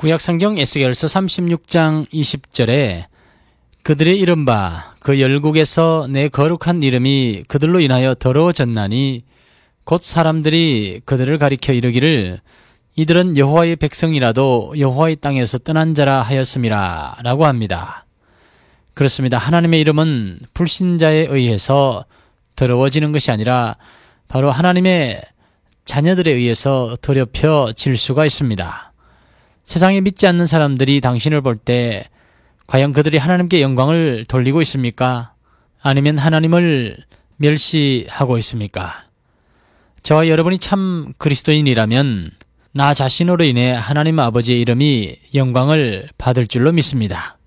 구약성경 에스겔서 36장 20절에 그들의 이른바 그 열국에서 내 거룩한 이름이 그들로 인하여 더러워졌나니 곧 사람들이 그들을 가리켜 이르기를 이들은 여호와의 백성이라도 여호와의 땅에서 떠난 자라 하였음이라 라고 합니다. 그렇습니다. 하나님의 이름은 불신자에 의해서 더러워지는 것이 아니라 바로 하나님의 자녀들에 의해서 더럽혀질 수가 있습니다. 세상에 믿지 않는 사람들이 당신을 볼 때 과연 그들이 하나님께 영광을 돌리고 있습니까? 아니면 하나님을 멸시하고 있습니까? 저와 여러분이 참 그리스도인이라면 나 자신으로 인해 하나님 아버지의 이름이 영광을 받을 줄로 믿습니다.